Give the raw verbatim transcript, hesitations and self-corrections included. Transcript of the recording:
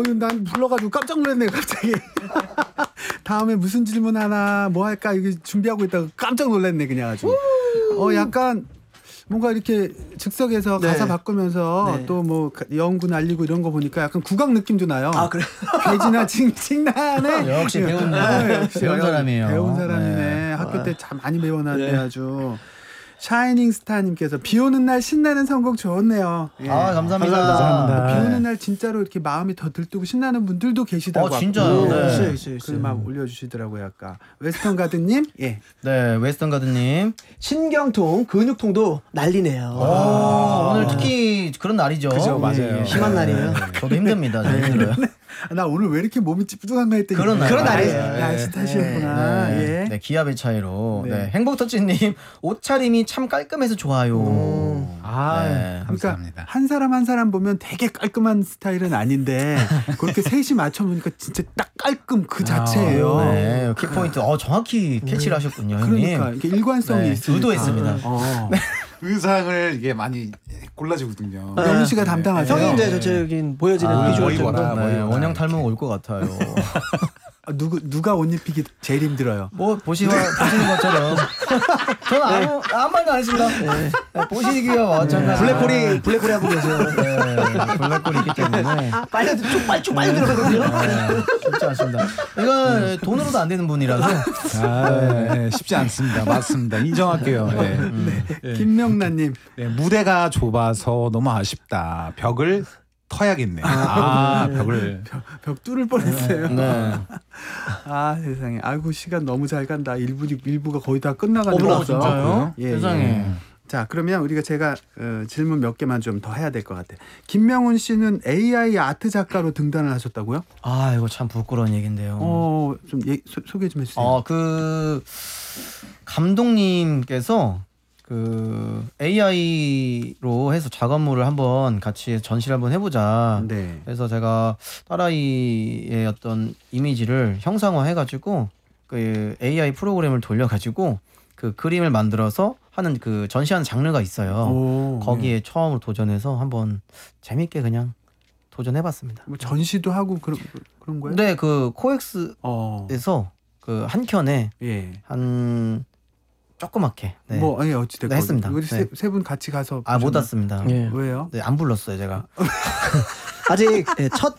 난 불러가지고 깜짝 놀랐네 갑자기. 다음에 무슨 질문 하나 뭐 할까 이게 준비하고 있다가 깜짝 놀랐네 그냥 아주. 어 약간 뭔가 이렇게 즉석에서 네. 가사 바꾸면서 네. 또 뭐 영구 날리고 이런 거 보니까 약간 국악 느낌도 나요. 아 그래? 배지나 칭칭나네. 역시 배운 네, 역시 배운 사람이에요. 배운 사람이네. 네. 학교 때 참 많이 배워놨네 네. 아주. 샤이닝 스타님께서 비 오는 날 신나는 선곡 좋네요. 예. 아 감사합니다. 감사합니다. 비 오는 날 진짜로 이렇게 마음이 더 들뜨고 신나는 분들도 계시다고. 어, 진짜요? 네. 있어요, 있어요, 있어요. 글막 올려주시더라고요 아까. 웨스턴 가드님, 예. 네 웨스턴 가드님. 신경통, 근육통도 난리네요. 오, 오늘 특히 그런 날이죠. 그죠, 맞아요. 심한 날이에요. 저도 힘듭니다. 네. 힘들어요. 나 오늘 왜 이렇게 몸이 찌뿌둥한가 했더니 그런 날. 그런 날이에요. 아, 날씨 탓이었구나. 네. 예. 네, 기압의 차이로. 네. 네. 행복터치님 옷차림이 참 깔끔해서 좋아요. 아, 네. 그러니까 감사합니다. 한 사람 한 사람 보면 되게 깔끔한 스타일은 아닌데 그렇게 셋이 맞춰보니까 진짜 딱 깔끔 그 자체예요. 네, 키포인트. 어, 정확히 캐치를 하셨군요, 형님. 그러니까 이렇게 일관성이 네, 있으니까. 의도했습니다. 어. 의상을 이게 많이 골라주거든요. 영훈 씨가 담당하세요. 형이 이제 전체적인 보여지는 아, 비주얼 뭐 정도. 입어라. 네, 뭐 원형 탈모 올 것 같아요. 아, 누구 누가 옷 입히기 제일 힘들어요. 뭐 보시 보시는 것처럼 저는 아무 아무 말도 안 했습니다. 네. 보시기와 마찬가지. 블랙홀이 블랙홀이 하고 계세요. 네, 블랙홀이 있기 때문에 빨리 쭉 빨리 쭉 빨리 들어가거든요. 네, 쉽지 않습니다. 이건 돈으로도 안 되는 분이라서 아, 네, 쉽지 않습니다. 맞습니다. 인정할게요. 네. 네. 김명란님. 네, 무대가 좁아서 너무 아쉽다. 벽을 터야겠네. 아, 벽을. 벽 뚫을 뻔했어요. 네. 아 세상에. 아이고 시간 너무 잘 간다. 일부 일부가 거의 다 끝나가는 어머나, 거죠. 진짜요? 예, 세상에. 예. 자 그러면 우리가 제가 어, 질문 몇 개만 좀 더 해야 될 것 같아. 김명훈 씨는 에이아이 아트 작가로 등단을 하셨다고요? 아 이거 참 부끄러운 얘기인데요. 어좀 예, 소개 좀 해주세요. 어, 그 감독님께서 그 에이아이로 해서 작업물을 한번 같이 전시를 한번 해보자. 네. 그래서 제가 딸아이의 어떤 이미지를 형상화해가지고 그 에이아이 프로그램을 돌려가지고 그 그림을 만들어서 하는 그 전시하는 장르가 있어요. 오, 거기에 네. 처음으로 도전해서 한번 재밌게 그냥 도전해봤습니다. 뭐 전시도 하고 그런 그런 거예요? 근데 그 코엑스에서 어. 그 한 켠에 예. 한 조그맣게 네. 뭐 아니 어찌 됐건 네, 했습니다. 우리 네. 세 분 같이 가서 아 못 보셨나? 왔습니다. 예. 왜요? 네, 안 불렀어요 제가. 아직 예, 첫